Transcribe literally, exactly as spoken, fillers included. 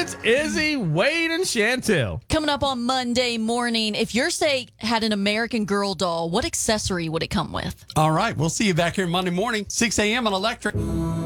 It's Izzy, Wade, and Chantel. Coming up on Monday morning, if your state had an American Girl doll, what accessory would it come with? All right, we'll see you back here Monday morning, six a.m. on Electric.